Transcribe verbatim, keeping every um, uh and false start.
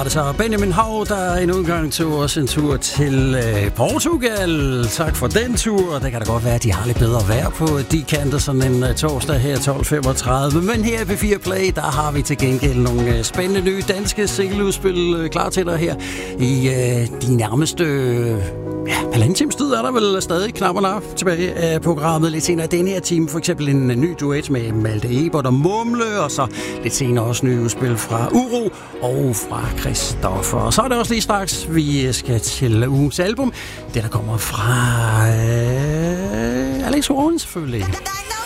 det så Benjamin Hav, der endnu en gang tog os en tur til øh, Portugal. Tak for den tur. Det kan da godt være, at de har lidt bedre vejr på de kanter sådan en uh, torsdag her tolv femogtredive. Men her i P fire Play, der har vi til gengæld nogle uh, spændende nye danske singleudspil uh, klar til dig her i uh, de nærmeste uh, ja, halvanden times tid er der vel stadig knap og nap tilbage af programmet. Lidt senere i denne her time for eksempel en ny duet med Malte Ebert og Mumle, og så lidt senere også nye udspil fra Uro og fra Christoffer. Og så er det også lige straks, vi skal til ugens album. Det, der kommer fra øh, Alex Warren selvfølgelig.